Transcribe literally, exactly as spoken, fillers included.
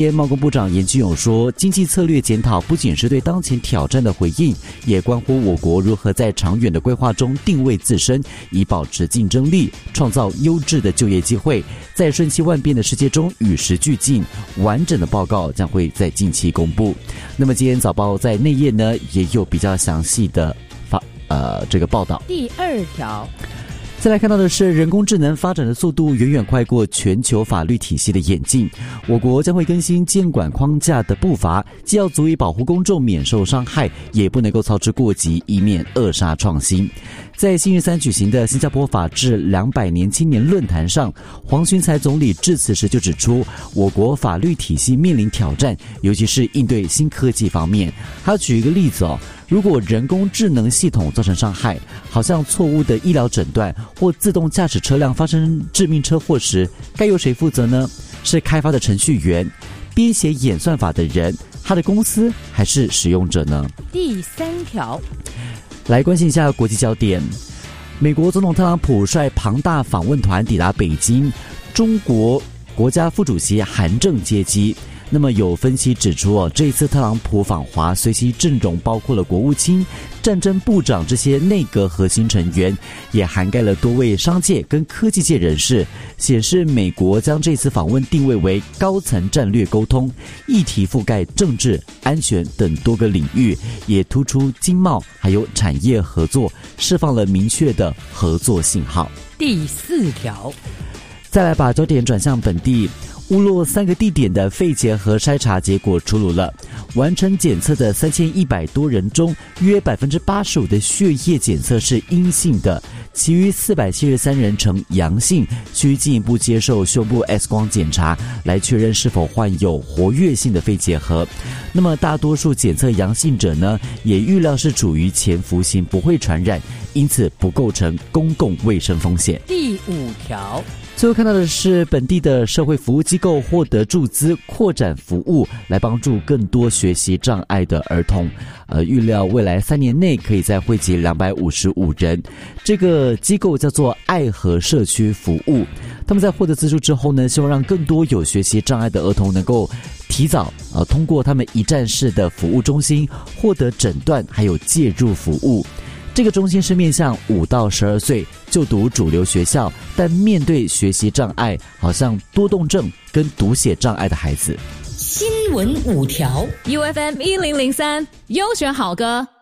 贸工部长严俊勇说，经济策略检讨不仅是对当前挑战的回应，也关乎我国如何在长远的规划中定位自身，以保持竞争力，创造优质的就业机会，在瞬息万变的世界中与时俱进。完整的报告将会在近期公布。那么今天早报在内页呢也有比较详细的发呃这个报道。 第二条。 再来看到的是，人工智能发展的速度远远快过全球法律体系的演进，我国将会更新监管框架的步伐，既要足以保护公众免受伤害，也不能够操之过急，以免扼杀创新。在星期三举行的新加坡法治两百年青年论坛上，黄循财总理致辞时就指出，我国法律体系面临挑战，尤其是应对新科技方面。他举一个例子哦，如果人工智能系统造成伤害，好像错误的医疗诊断或自动驾驶车辆发生致命车祸时，该由谁负责呢？是开发的程序员、编写演算法的人、他的公司，还是使用者呢？ 第三条。 来关心一下国际焦点。美国总统特朗普率庞大访问团抵达北京，中国国家副主席韩正接机。那么有分析指出哦，这一次特朗普访华，随其阵容包括了国务卿、战争部长这些内阁核心成员，也涵盖了多位商界跟科技界人士，显示美国将这次访问定位为高层战略沟通，议题覆盖政治、安全等多个领域，也突出经贸还有产业合作，释放了明确的合作信号。 第四条。 再来把焦点转向本地。乌洛三个地点的肺结核筛查结果出炉了，完成检测的三千一百多人中，约百分之八十五的血液检测是阴性的，其余四百七十三人呈阳性，需进一步接受胸部 X 光检查来确认是否患有活跃性的肺结核。那么大多数检测阳性者呢，也预料是处于潜伏型，不会传染，因此不构成公共卫生风险。 第五条。 最后看到的是，本地的社会服务机构获得注资，扩展服务来帮助更多学习障碍的儿童。呃，预料未来三年内可以再汇集两百五十五人。这个机构叫做爱和社区服务。他们在获得资助之后呢，希望让更多有学习障碍的儿童能够提早呃通过他们一站式的服务中心获得诊断还有介入服务。这个中心是面向五到十二岁就读主流学校，但面对学习障碍，好像多动症跟读写障碍的孩子。 新闻五条 ，U F M 一零零三，优选好歌。